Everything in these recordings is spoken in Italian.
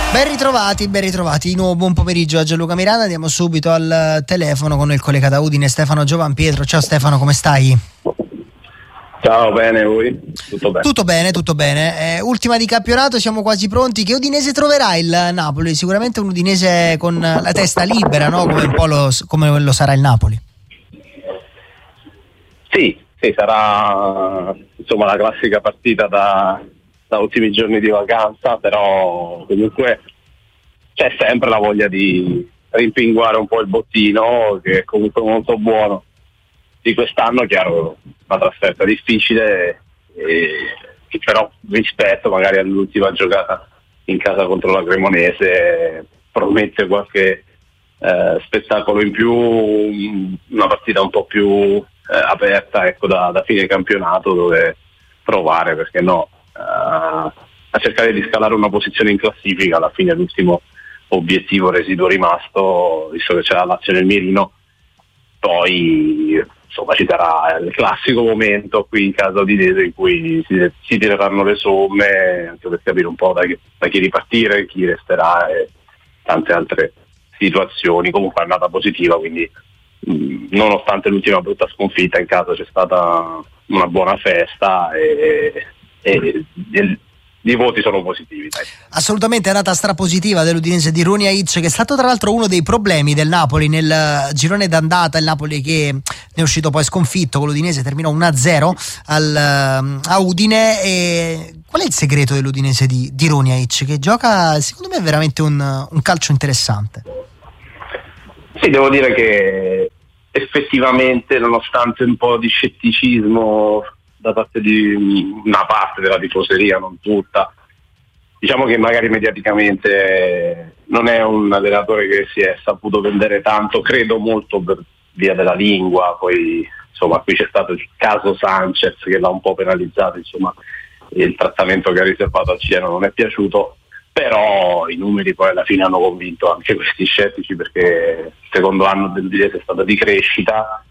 Ben ritrovati. Di nuovo buon pomeriggio a Gianluca Miranda. Andiamo subito al telefono con il collega da Udine, Stefano Giovanpietro. Ciao Stefano, come stai? Ciao, bene, voi? Tutto bene? Tutto bene. Ultima di campionato, siamo quasi pronti. Che Udinese troverà il Napoli? Sicuramente un Udinese con la testa libera, no? Come un po' come lo sarà il Napoli. Sì, sarà insomma la classica partita da ultimi giorni di vacanza, però comunque c'è sempre la voglia di rimpinguare un po' il bottino, che è comunque molto buono di quest'anno. Chiaro, una trasferta difficile, che però rispetto magari all'ultima giocata in casa contro la Cremonese promette qualche spettacolo in più, una partita un po' più aperta, ecco, da fine campionato, dove provare, perché no, a cercare di scalare una posizione in classifica. Alla fine l'ultimo obiettivo residuo rimasto, visto che c'è la Lazio nel mirino. Poi insomma ci sarà il classico momento qui in casa Udinese in cui si tireranno le somme, anche per capire un po' da chi ripartire, chi resterà e tante altre situazioni. Comunque è andata positiva, quindi nonostante l'ultima brutta sconfitta in casa c'è stata una buona festa e i voti sono positivi, dai. Assolutamente, è andata strapositiva dell'Udinese di Runjaic, che è stato tra l'altro uno dei problemi del Napoli nel girone d'andata. Il Napoli che ne è uscito poi sconfitto, con l'Udinese terminò 1-0 a Udine. E qual è il segreto dell'Udinese di Runjaic, che gioca secondo me veramente un calcio interessante? Sì, devo dire che effettivamente, nonostante un po' di scetticismo da parte di una parte della tifoseria, non tutta, diciamo che magari mediaticamente non è un allenatore che si è saputo vendere tanto, credo molto per via della lingua. Poi insomma qui c'è stato il caso Sanchez che l'ha un po' penalizzato, insomma il trattamento che ha riservato al cileno non è piaciuto, però i numeri poi alla fine hanno convinto anche questi scettici, perché il secondo anno dell'Udinese è stato di crescita.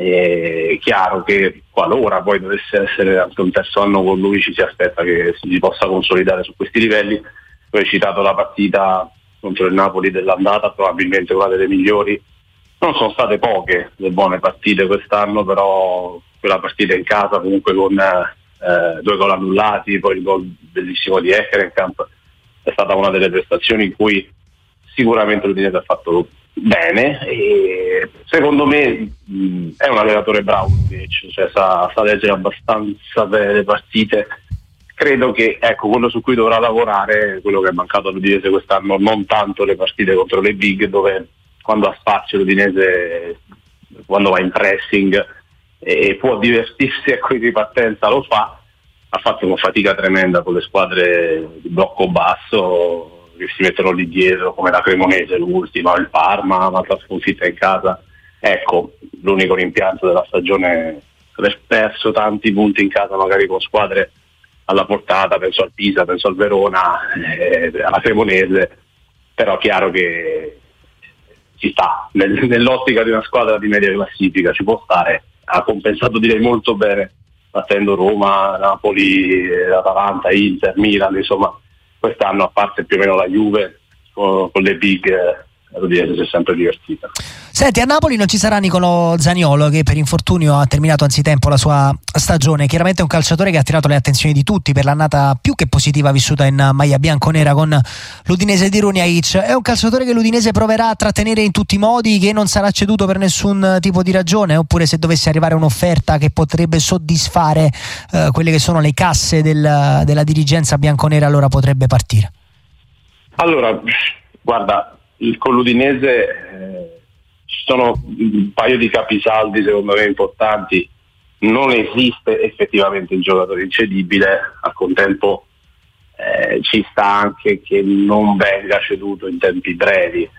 È chiaro che qualora poi dovesse essere anche un terzo anno con lui, ci si aspetta che si possa consolidare su questi livelli. Tu hai citato la partita contro il Napoli dell'andata, probabilmente una delle migliori. Non sono state poche le buone partite quest'anno, però quella partita in casa comunque con 2 gol annullati, poi il gol bellissimo di Ekkerenkamp, è stata una delle prestazioni in cui sicuramente l'Udinese ha fatto bene, e secondo me è un allenatore bravo, cioè sa leggere abbastanza bene le partite. Credo che, ecco, quello su cui dovrà lavorare, quello che è mancato all'Udinese quest'anno, non tanto le partite contro le big, dove quando ha spazio l'Udinese, quando va in pressing e può divertirsi, ecco, in ripartenza lo fa. Ha fatto una fatica tremenda con le squadre di blocco basso che si mettono lì dietro, come la Cremonese l'ultima, il Parma, un'altra sconfitta in casa. Ecco, l'unico rimpianto della stagione è aver perso tanti punti in casa, magari con squadre alla portata, penso al Pisa, penso al Verona, alla Cremonese. Però chiaro che ci sta, nell'ottica di una squadra di media classifica ci può stare. Ha compensato, direi, molto bene, battendo Roma, Napoli, Atalanta, Inter, Milan, insomma quest'anno, a parte più o meno la Juve, con le big, l'Udinese si è sempre divertita. Senti, a Napoli non ci sarà Nicolò Zaniolo, che per infortunio ha terminato anzitempo la sua stagione. Chiaramente è un calciatore che ha attirato le attenzioni di tutti per l'annata più che positiva vissuta in maglia bianconera con l'Udinese di Runjaic. È un calciatore che l'Udinese proverà a trattenere in tutti i modi, che non sarà ceduto per nessun tipo di ragione, oppure se dovesse arrivare un'offerta che potrebbe soddisfare quelle che sono le casse della dirigenza bianconera, allora potrebbe partire? Allora, guarda, con l'Udinese ci sono un paio di capisaldi secondo me importanti. Non esiste effettivamente il giocatore incedibile, al contempo ci sta anche che non venga ceduto in tempi brevi,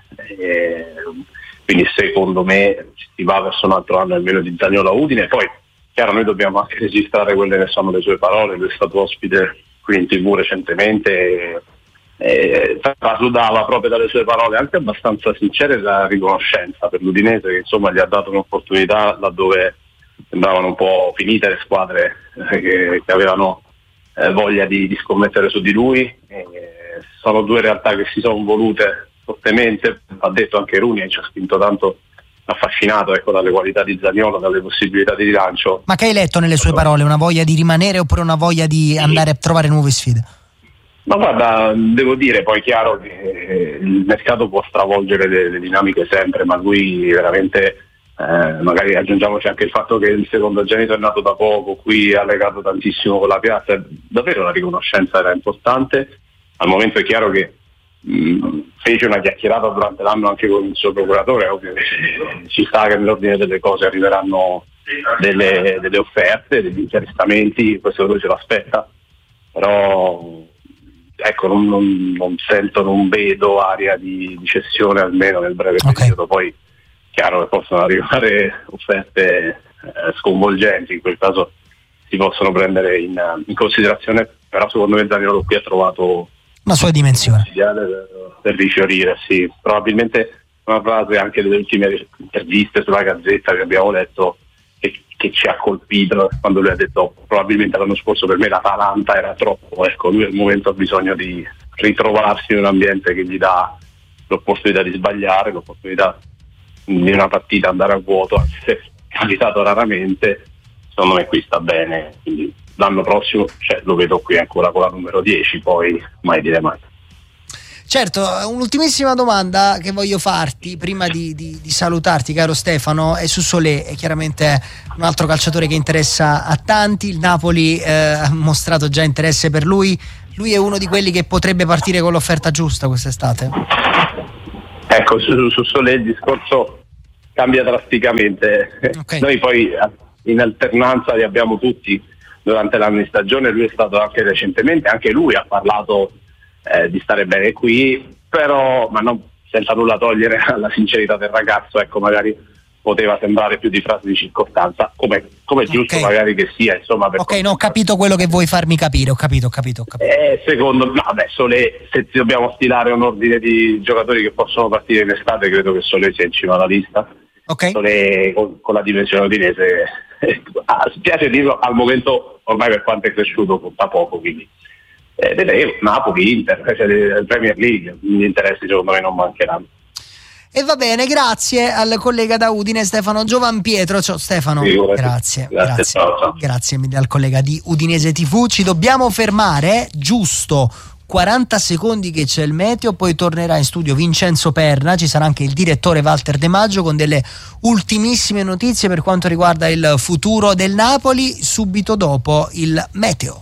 quindi secondo me si va verso un altro anno almeno di Zaniolo a Udine. Poi chiaro, noi dobbiamo anche registrare quelle che sono le sue parole. Lui è stato ospite qui in TV recentemente, trasudava proprio dalle sue parole anche abbastanza sincere la riconoscenza per l'Udinese, che insomma gli ha dato un'opportunità laddove sembravano un po' finite le squadre che avevano voglia di scommettere su di lui. sono due realtà che si sono volute fortemente. Ha detto anche Rooney, ci ha spinto tanto, affascinato, ecco, dalle qualità di Zaniolo, dalle possibilità di rilancio. Ma che hai letto nelle sue parole? Una voglia di rimanere oppure una voglia di andare a trovare nuove sfide? Ma guarda, devo dire, poi è chiaro che il mercato può stravolgere le dinamiche sempre, ma lui veramente, magari aggiungiamoci anche il fatto che il secondogenito è nato da poco, qui ha legato tantissimo con la piazza, davvero la riconoscenza era importante. Al momento è chiaro che fece una chiacchierata durante l'anno anche con il suo procuratore, ovvio che ci sta che nell'ordine delle cose arriveranno delle offerte, degli interessamenti, questo lui se lo aspetta, però ecco, non sento, non vedo aria di cessione almeno nel breve periodo. Poi chiaro che possono arrivare offerte sconvolgenti, in quel caso si possono prendere in considerazione, però secondo me Zaniolo qui ha trovato una sua dimensione per rifiorire, sì. Probabilmente una frase anche delle ultime interviste sulla Gazzetta che abbiamo letto che ci ha colpito, quando lui ha detto probabilmente l'anno scorso per me l'Atalanta era troppo, ecco, lui al momento ha bisogno di ritrovarsi in un ambiente che gli dà l'opportunità di sbagliare, l'opportunità di una partita andare a vuoto, anche se è capitato raramente. Secondo me qui sta bene, quindi l'anno prossimo lo vedo qui ancora con la numero 10, poi mai dire mai. Certo, un'ultimissima domanda che voglio farti prima di salutarti, caro Stefano, è su Solé. È chiaramente un altro calciatore che interessa a tanti, il Napoli ha mostrato già interesse per lui è uno di quelli che potrebbe partire con l'offerta giusta quest'estate? Ecco, su Solé il discorso cambia drasticamente. Okay. Noi poi in alternanza li abbiamo tutti durante l'anno di stagione, lui è stato anche recentemente, anche lui ha parlato di stare bene qui, però ma non, senza nulla togliere alla sincerità del ragazzo, ecco, magari poteva sembrare più di frase di circostanza, come giusto magari che sia, insomma. No, ho capito quello che vuoi farmi capire, ho capito. Secondo me, Solé, se dobbiamo stilare un ordine di giocatori che possono partire in estate, credo che Solé sia in cima alla lista. Solé con la dimensione udinese, spiace dirlo, al momento ormai per quanto è cresciuto conta poco, quindi vedremo Napoli, Inter, Premier League, gli interessi secondo me non mancheranno. E va bene, grazie al collega da Udine Stefano Giovanpietro. Ciao Stefano, grazie mille al collega di Udinese TV. Ci dobbiamo fermare, giusto 40 secondi che c'è il meteo, poi tornerà in studio Vincenzo Perna, ci sarà anche il direttore Walter De Maggio con delle ultimissime notizie per quanto riguarda il futuro del Napoli, subito dopo il meteo.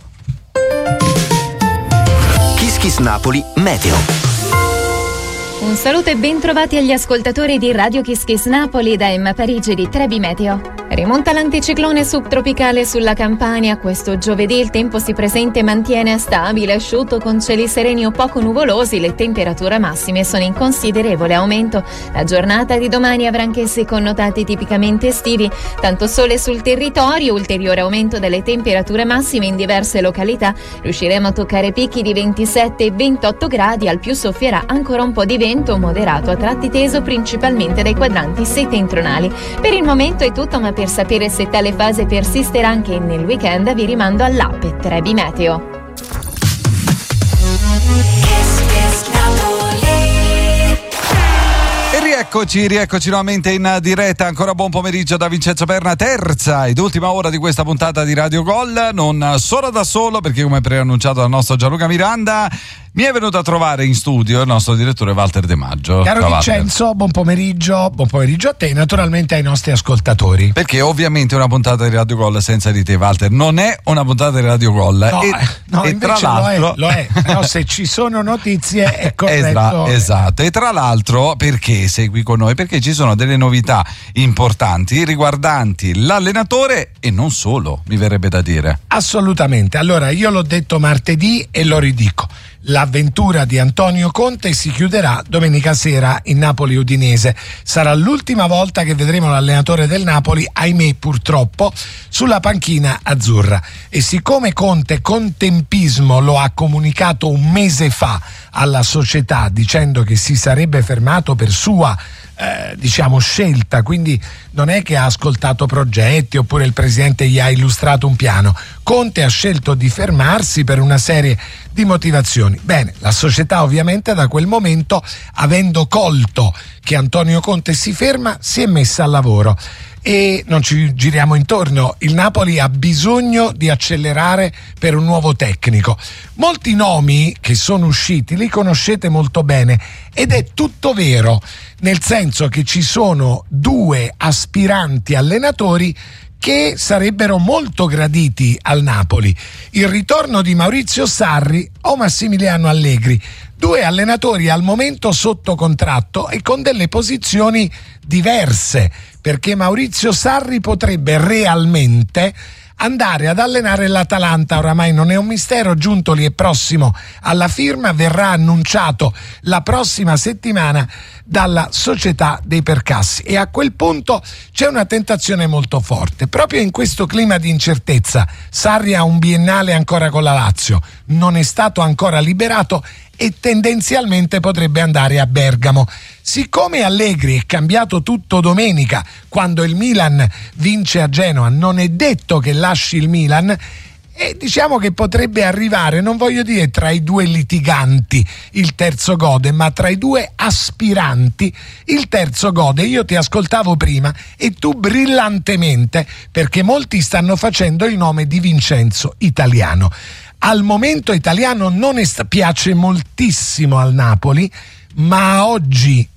Kiss Napoli Meteo. Un saluto e ben trovati agli ascoltatori di Radio Kiss Kiss Napoli da Emma Parigi di Trebi Meteo. Rimonta l'anticiclone subtropicale sulla Campania. Questo giovedì il tempo si presenta e mantiene stabile, asciutto con cieli sereni o poco nuvolosi. Le temperature massime sono in considerevole aumento. La giornata di domani avrà anch'essi connotati tipicamente estivi. Tanto sole sul territorio, ulteriore aumento delle temperature massime in diverse località. Riusciremo a toccare picchi di 27 e 28 gradi, al più soffierà ancora un po' di vento moderato a tratti teso principalmente dai quadranti settentrionali. Per il momento è tutto, ma per sapere se tale fase persisterà anche nel weekend vi rimando all'app Trebi Meteo. E rieccoci nuovamente in diretta. Ancora buon pomeriggio da Vincenzo Perna, terza ed ultima ora di questa puntata di Radio Gol. Non sono da solo, perché come preannunciato dal nostro Gianluca Miranda mi è venuto a trovare in studio il nostro direttore Walter De Maggio. Caro Vincenzo, buon pomeriggio a te e naturalmente ai nostri ascoltatori. Perché ovviamente una puntata di Radio Gol senza di te, Walter, non è una puntata di Radio Gol. E tra l'altro lo è. Però se ci sono notizie è corretto. Esatto. E tra l'altro, perché sei qui con noi? Perché ci sono delle novità importanti riguardanti l'allenatore e non solo, mi verrebbe da dire. Assolutamente. Allora, io l'ho detto martedì e lo ridico. L'avventura di Antonio Conte si chiuderà domenica sera in Napoli-Udinese. Sarà l'ultima volta che vedremo l'allenatore del Napoli, ahimè purtroppo, sulla panchina azzurra. E siccome Conte con tempismo lo ha comunicato un mese fa alla società dicendo che si sarebbe fermato per sua diciamo scelta, quindi non è che ha ascoltato progetti oppure il presidente gli ha illustrato un piano. Conte ha scelto di fermarsi per una serie di motivazioni. Bene, la società ovviamente da quel momento, avendo colto che Antonio Conte si ferma, si è messa al lavoro. E non ci giriamo intorno, il Napoli ha bisogno di accelerare per un nuovo tecnico. Molti nomi che sono usciti li conoscete molto bene ed è tutto vero, nel senso che ci sono 2 aspiranti allenatori che sarebbero molto graditi al Napoli: il ritorno di Maurizio Sarri o Massimiliano Allegri, 2 allenatori al momento sotto contratto e con delle posizioni diverse, perché Maurizio Sarri potrebbe realmente andare ad allenare l'Atalanta, oramai non è un mistero, Giuntoli è prossimo alla firma, verrà annunciato la prossima settimana dalla società dei Percassi e a quel punto c'è una tentazione molto forte. Proprio in questo clima di incertezza, Sarri ha un biennale ancora con la Lazio, non è stato ancora liberato e tendenzialmente potrebbe andare a Bergamo. Siccome Allegri è cambiato tutto domenica quando il Milan vince a Genova, non è detto che lasci il Milan, e diciamo che potrebbe arrivare, non voglio dire tra i 2 litiganti il terzo gode, ma tra i 2 aspiranti il terzo gode. Io ti ascoltavo prima e tu brillantemente, perché molti stanno facendo il nome di Vincenzo Italiano. Al momento Italiano non piace moltissimo al Napoli, ma a oggi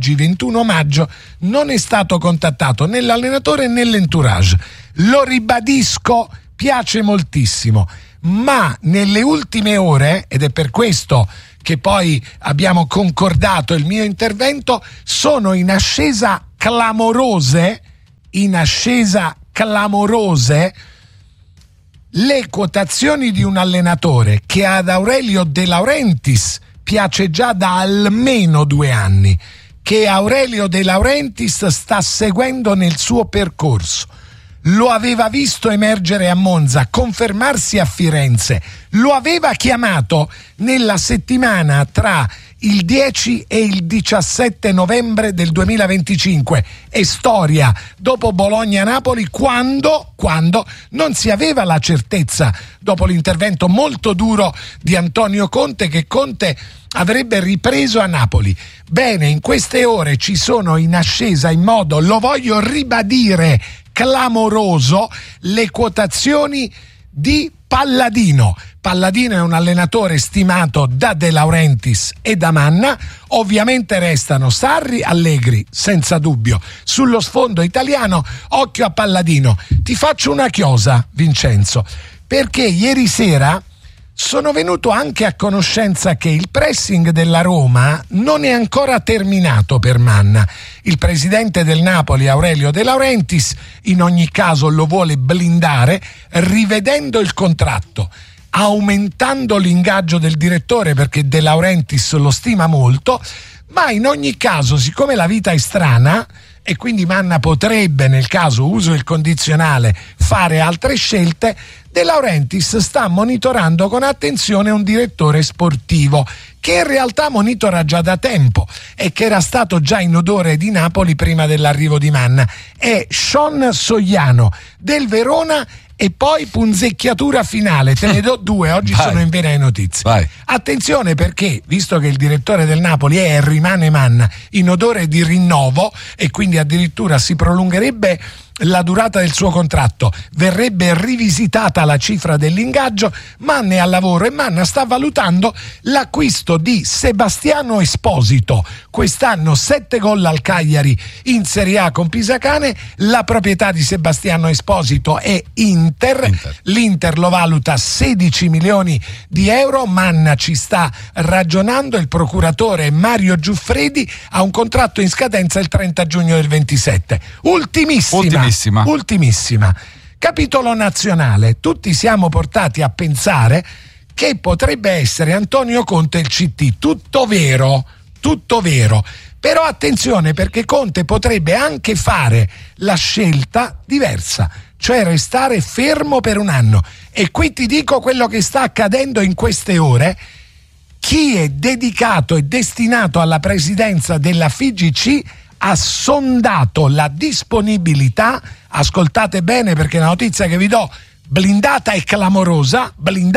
21 maggio non è stato contattato né l'allenatore né l'entourage. Lo ribadisco, piace moltissimo, ma nelle ultime ore, ed è per questo che poi abbiamo concordato il mio intervento, sono in ascesa clamorose le quotazioni di un allenatore che ad Aurelio De Laurentiis piace già da almeno 2 anni, che Aurelio De Laurentiis sta seguendo nel suo percorso. Lo aveva visto emergere a Monza, confermarsi a Firenze, lo aveva chiamato nella settimana tra il 10 e il 17 novembre del 2025, è storia, dopo Bologna-Napoli, quando non si aveva la certezza, dopo l'intervento molto duro di Antonio Conte, che Conte avrebbe ripreso a Napoli. Bene, in queste ore ci sono in ascesa in modo, lo voglio ribadire, clamoroso, le quotazioni di Palladino. Palladino è un allenatore stimato da De Laurentiis e da Manna. Ovviamente restano Sarri, Allegri, senza dubbio. Sullo sfondo italiano, occhio a Palladino. Ti faccio una chiosa, Vincenzo, perché ieri sera sono venuto anche a conoscenza che il pressing della Roma non è ancora terminato per Manna. Il presidente del Napoli, Aurelio De Laurentiis, in ogni caso lo vuole blindare rivedendo il contratto, aumentando l'ingaggio del direttore perché De Laurentiis lo stima molto, ma in ogni caso, siccome la vita è strana e quindi Manna potrebbe, nel caso uso il condizionale, fare altre scelte, De Laurentiis sta monitorando con attenzione un direttore sportivo che in realtà monitora già da tempo e che era stato già in odore di Napoli prima dell'arrivo di Manna. È Sean Sogliano del Verona. E poi punzecchiatura finale, te ne do 2, oggi Vai. sono in vena notizie. Vai. Attenzione, perché visto che il direttore del Napoli è e rimane Manna, in odore di rinnovo e quindi addirittura si prolungherebbe la durata del suo contratto, verrebbe rivisitata la cifra dell'ingaggio, Manna è al lavoro e Manna sta valutando l'acquisto di Sebastiano Esposito, quest'anno 7 gol al Cagliari in Serie A con Pisacane. La proprietà di Sebastiano Esposito è Inter. L'Inter lo valuta 16 milioni di euro, Manna ci sta ragionando, il procuratore Mario Giuffredi ha un contratto in scadenza il 30 giugno del 27. Ultimissima. Capitolo nazionale. Tutti siamo portati a pensare che potrebbe essere Antonio Conte il CT. Tutto vero. Però attenzione, perché Conte potrebbe anche fare la scelta diversa, cioè restare fermo per un anno. E qui ti dico quello che sta accadendo in queste ore. Chi è dedicato e destinato alla presidenza della FIGC ha sondato la disponibilità, ascoltate bene perché la notizia che vi do, blindata e clamorosa,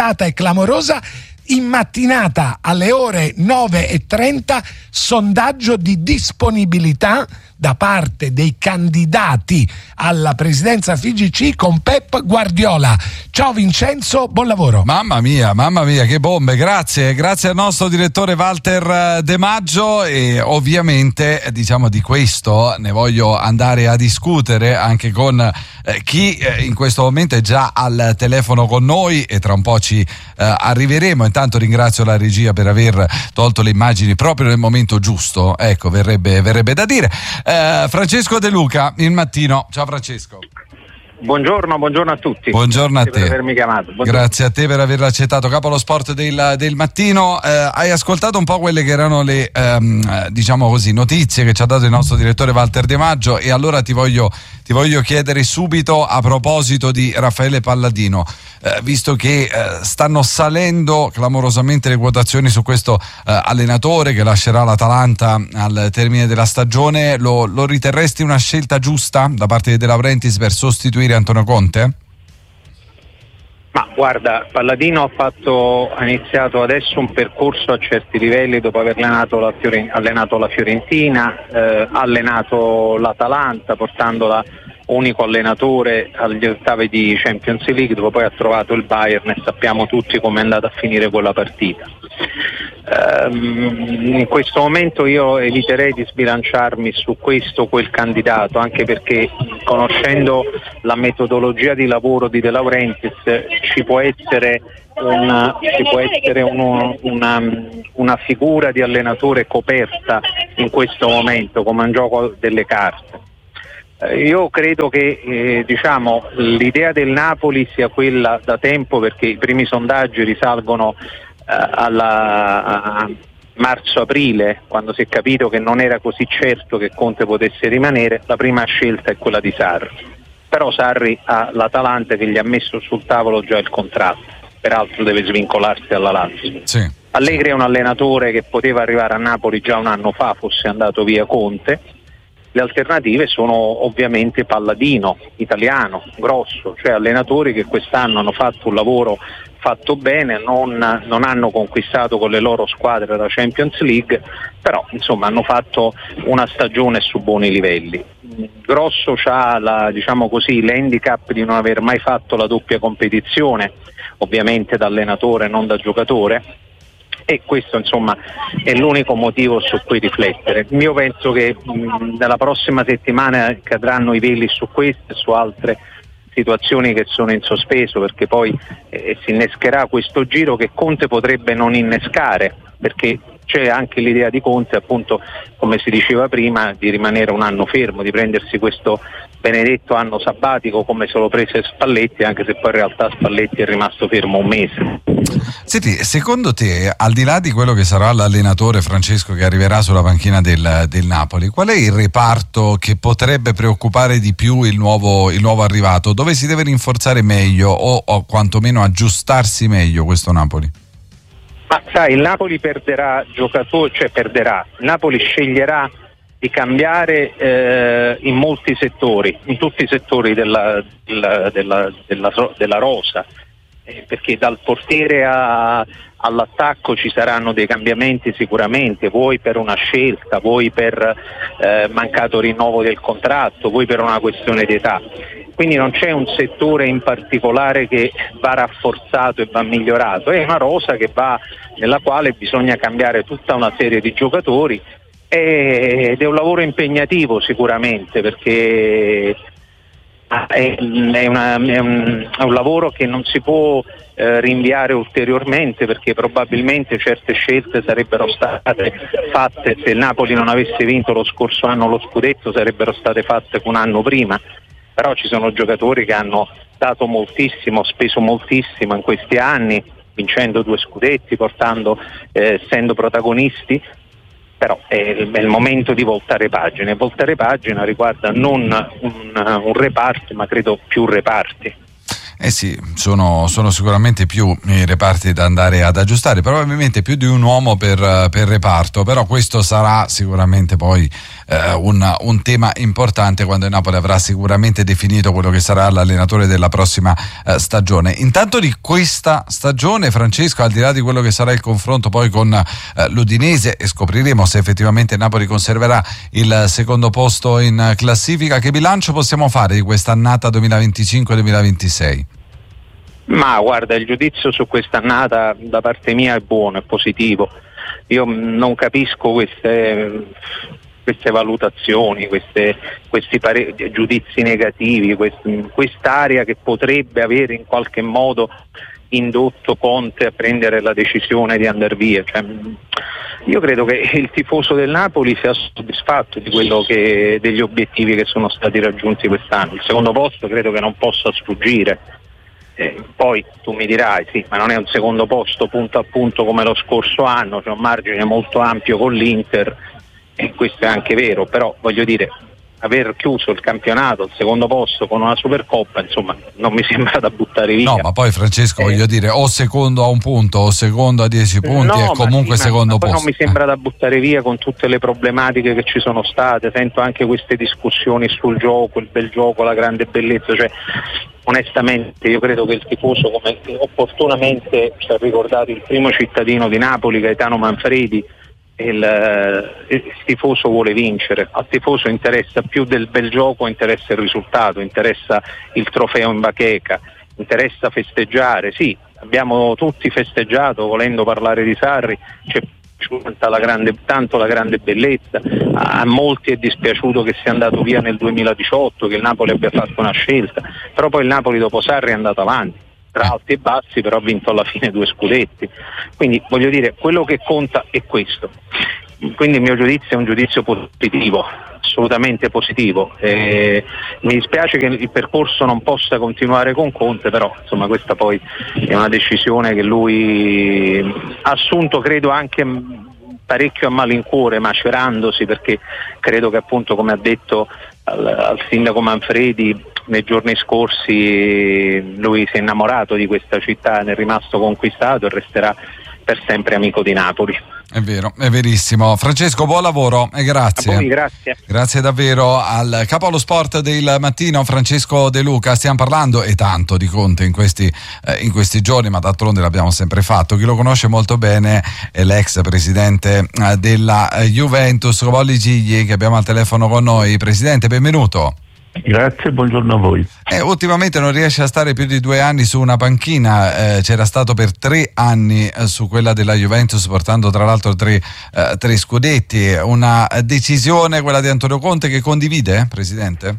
in mattinata alle ore 9:30, sondaggio di disponibilità da parte dei candidati alla presidenza FIGC con Pep Guardiola. Ciao Vincenzo, buon lavoro. Mamma mia, che bombe, grazie al nostro direttore Walter De Maggio, e ovviamente diciamo di questo ne voglio andare a discutere anche con chi in questo momento è già al telefono con noi, e tra un po' ci arriveremo. Intanto ringrazio la regia per aver tolto le immagini proprio nel momento giusto, ecco, verrebbe da dire. Francesco De Luca, Il Mattino. Ciao Francesco. Buongiorno a tutti. Buongiorno a te. Per avermi chiamato. Grazie a te per averlo accettato. Capo lo sport del Mattino. Hai ascoltato un po' quelle che erano le diciamo così notizie che ci ha dato il nostro direttore Walter De Maggio, e allora ti voglio chiedere subito a proposito di Raffaele Palladino, visto che stanno salendo clamorosamente le quotazioni su questo allenatore che lascerà l'Atalanta al termine della stagione. Lo riterresti una scelta giusta da parte di De Laurentiis per sostituire Antonio Conte? Ma guarda, Palladino ha iniziato adesso un percorso a certi livelli dopo aver allenato la Fiorentina, allenato l'Atalanta, portandola unico allenatore agli ottavi di Champions League, dove poi ha trovato il Bayern e sappiamo tutti come è andata a finire quella partita. In questo momento io eviterei di sbilanciarmi su questo o quel candidato, anche perché conoscendo la metodologia di lavoro di De Laurentiis ci può essere una figura di allenatore coperta in questo momento come un gioco delle carte. Io credo che l'idea del Napoli sia quella da tempo, perché i primi sondaggi risalgono a marzo-aprile, quando si è capito che non era così certo che Conte potesse rimanere. La prima scelta è quella di Sarri, però Sarri ha l'Atalanta che gli ha messo sul tavolo già il contratto, peraltro deve svincolarsi dalla Lazio. Sì. Allegri è un allenatore che poteva arrivare a Napoli già un anno fa, fosse andato via Conte. Le alternative sono ovviamente Palladino, italiano, grosso, cioè allenatori che quest'anno hanno fatto un lavoro fatto bene, non hanno conquistato con le loro squadre la Champions League, però insomma hanno fatto una stagione su buoni livelli. Grosso c'ha l'handicap di non aver mai fatto la doppia competizione, ovviamente da allenatore non da giocatore, e questo insomma è l'unico motivo su cui riflettere. Io penso che nella prossima settimana cadranno i veli su questo e su altre situazioni che sono in sospeso, perché poi si innescherà questo giro che Conte potrebbe non innescare, perché c'è anche l'idea di Conte, appunto, come si diceva prima, di rimanere un anno fermo, di prendersi questo benedetto anno sabbatico come se lo prese Spalletti, anche se poi in realtà Spalletti è rimasto fermo un mese. Senti, secondo te, al di là di quello che sarà l'allenatore Francesco che arriverà sulla panchina del Napoli, qual è il reparto che potrebbe preoccupare di più il nuovo arrivato? Dove si deve rinforzare meglio o quantomeno aggiustarsi meglio questo Napoli? Ma sai, il Napoli perderà giocatori, il Napoli sceglierà di cambiare in molti settori, in tutti i settori della rosa, perché dal portiere all'attacco ci saranno dei cambiamenti sicuramente, voi per una scelta, voi per mancato rinnovo del contratto, voi per una questione di età. Quindi non c'è un settore in particolare che va rafforzato e va migliorato, è una rosa nella quale bisogna cambiare tutta una serie di giocatori, ed è un lavoro impegnativo sicuramente, perché è un lavoro che non si può rinviare ulteriormente, perché probabilmente certe scelte sarebbero state fatte, se il Napoli non avesse vinto lo scorso anno lo scudetto, sarebbero state fatte un anno prima. Però ci sono giocatori che hanno dato moltissimo, speso moltissimo in questi anni, vincendo 2 scudetti, essendo protagonisti. Però è il momento di voltare pagina, e voltare pagina riguarda non un reparto, ma credo più reparti. Sì, sono sicuramente più i reparti da andare ad aggiustare, probabilmente più di un uomo per reparto, però questo sarà sicuramente poi un tema importante quando il Napoli avrà sicuramente definito quello che sarà l'allenatore della prossima stagione. Intanto di questa stagione, Francesco, al di là di quello che sarà il confronto poi con l'Udinese, e scopriremo se effettivamente il Napoli conserverà il secondo posto in classifica, che bilancio possiamo fare di questa annata 2025-2026? Ma guarda, il giudizio su quest'annata da parte mia è buono, è positivo. Io non capisco queste valutazioni, questi giudizi negativi, quest'area che potrebbe avere in qualche modo indotto Conte a prendere la decisione di andare via. Io credo che il tifoso del Napoli sia soddisfatto degli obiettivi che sono stati raggiunti quest'anno. Il secondo posto credo che non possa sfuggire. Poi tu mi dirai sì, ma non è un secondo posto punto a punto come lo scorso anno, c'è un margine molto ampio con l'Inter, e questo è anche vero, però voglio dire, aver chiuso il campionato al secondo posto con una Supercoppa, insomma, non mi sembra da buttare via. No, ma poi Francesco, voglio dire, o secondo a un punto o secondo a 10 punti, è comunque secondo posto. Non mi sembra da buttare via con tutte le problematiche che ci sono state. Sento anche queste discussioni sul gioco, il bel gioco, la grande bellezza, onestamente io credo che il tifoso, come opportunamente ci ha ricordato il primo cittadino di Napoli, Gaetano Manfredi, il tifoso vuole vincere. Al tifoso interessa più del bel gioco, interessa il risultato, interessa il trofeo in bacheca, interessa festeggiare. Sì, abbiamo tutti festeggiato, volendo parlare di Sarri, c'è tanto la grande bellezza. A molti è dispiaciuto che sia andato via nel 2018, che il Napoli abbia fatto una scelta, però poi il Napoli dopo Sarri è andato avanti tra alti e bassi, però ha vinto alla fine 2 scudetti. Quindi voglio dire, quello che conta è questo. Quindi il mio giudizio è un giudizio positivo, assolutamente positivo. Mi dispiace che il percorso non possa continuare con Conte, però insomma questa poi è una decisione che lui ha assunto, credo anche parecchio a malincuore, macerandosi, perché credo che appunto, come ha detto al sindaco Manfredi nei giorni scorsi, lui si è innamorato di questa città, ne è rimasto conquistato e resterà per sempre amico di Napoli. È vero, è verissimo. Francesco, buon lavoro e grazie. A voi, grazie. Grazie davvero al capo allo sport del mattino, Francesco De Luca. Stiamo parlando e tanto di Conte in questi giorni, ma d'altronde l'abbiamo sempre fatto. Chi lo conosce molto bene è l'ex presidente della Juventus, Bolli Gigli, che abbiamo al telefono con noi. Presidente, benvenuto. Grazie, buongiorno a voi. Ultimamente non riesce a stare più di 2 anni su una panchina, c'era stato per 3 anni su quella della Juventus, portando tra l'altro 3 scudetti. Una decisione, quella di Antonio Conte, che condivide, Presidente?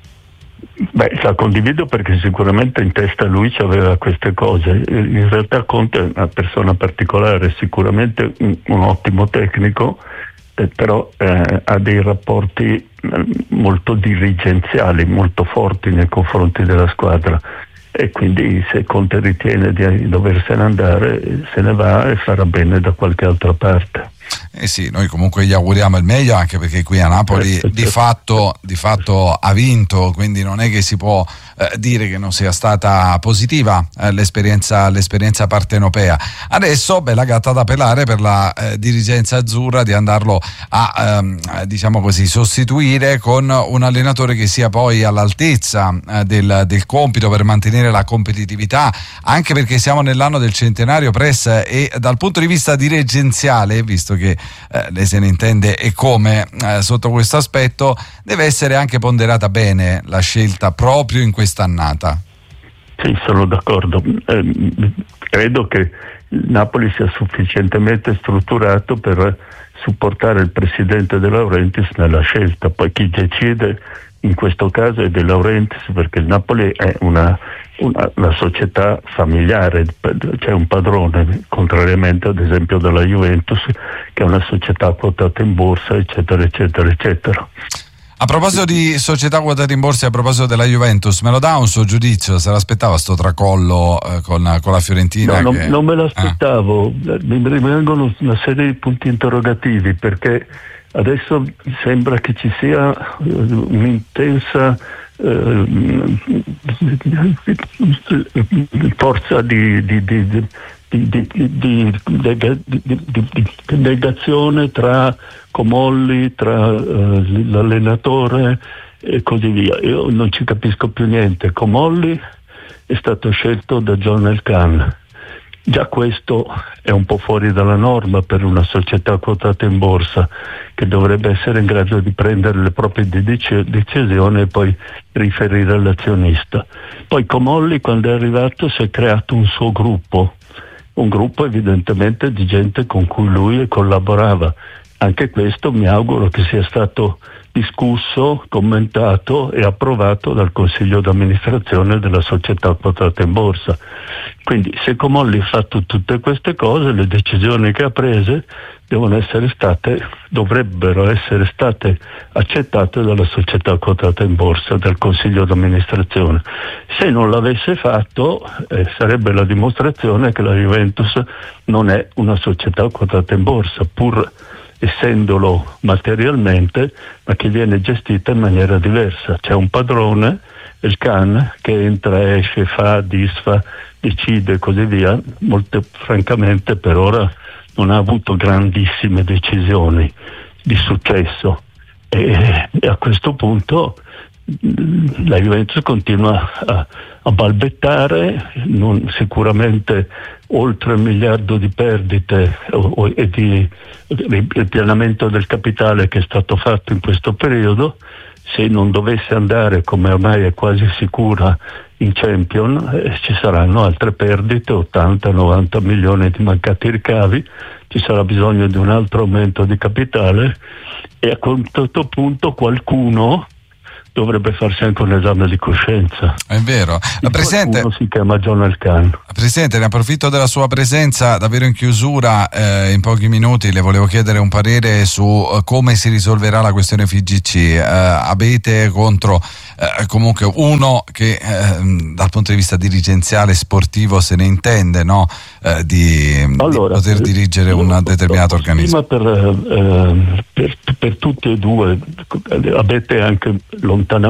La condivido perché sicuramente in testa lui aveva queste cose. In realtà Conte è una persona particolare, sicuramente un ottimo tecnico, però ha dei rapporti molto dirigenziali, molto forti nei confronti della squadra, e quindi se Conte ritiene di doversene andare, se ne va e farà bene da qualche altra parte. Sì, noi comunque gli auguriamo il meglio, anche perché qui a Napoli di fatto ha vinto, quindi non è che si può dire che non sia stata positiva l'esperienza partenopea. Adesso bella gatta da pelare per la dirigenza azzurra di andarlo a diciamo così sostituire con un allenatore che sia poi all'altezza del compito per mantenere la competitività, anche perché siamo nell'anno del centenario Press, e dal punto di vista dirigenziale, visto che lei se ne intende e come sotto questo aspetto, deve essere anche ponderata bene la scelta proprio in quest'annata. Sì, sono d'accordo. Credo che il Napoli sia sufficientemente strutturato per supportare il presidente De Laurentiis nella scelta. Poi chi decide in questo caso è De Laurentiis, perché il Napoli è una società familiare, c'è un padrone, contrariamente ad esempio della Juventus, che è una società quotata in borsa, eccetera eccetera eccetera. A proposito di società quotate in borsa e a proposito della Juventus, me lo dà un suo giudizio? Se l'aspettava sto tracollo con la Fiorentina? No, non me l'aspettavo. Mi rimangono una serie di punti interrogativi, perché adesso sembra che ci sia un'intensa forza di negazione tra Comolli, tra l'allenatore e così via. Io non ci capisco più niente. Comolli è stato scelto da John Elkann. Già questo è un po' fuori dalla norma per una società quotata in borsa, che dovrebbe essere in grado di prendere le proprie decisioni e poi riferire all'azionista. Poi Comolli, quando è arrivato, si è creato un suo gruppo, un gruppo evidentemente di gente con cui lui collaborava. Anche questo mi auguro che sia stato discusso, commentato e approvato dal consiglio d'amministrazione della società quotata in borsa. Quindi se Comolli ha fatto tutte queste cose, le decisioni che ha prese dovrebbero essere state accettate dalla società quotata in borsa, dal consiglio d'amministrazione. Se non l'avesse fatto, sarebbe la dimostrazione che la Juventus non è una società quotata in borsa, pur essendolo materialmente, ma che viene gestita in maniera diversa. C'è un padrone, il Khan, che entra, esce, fa, disfa, decide e così via. Francamente per ora non ha avuto grandissime decisioni di successo e a questo punto la Juventus continua a balbettare, sicuramente oltre 1 miliardo di perdite e di ripianamento del capitale che è stato fatto in questo periodo. Se non dovesse andare, come ormai è quasi sicura, in Champion, ci saranno altre perdite, 80-90 milioni di mancati ricavi, ci sarà bisogno di un altro aumento di capitale e a questo punto qualcuno dovrebbe farsi anche un esame di coscienza. È vero. Presidente, si chiama John Elkann. Presidente, ne approfitto della sua presenza davvero in chiusura, in pochi minuti le volevo chiedere un parere su come si risolverà la questione FIGC. Avete contro comunque uno che dal punto di vista dirigenziale sportivo se ne intende, no? Di poter dirigere un determinato organismo. Per tutti e due avete anche lontanamente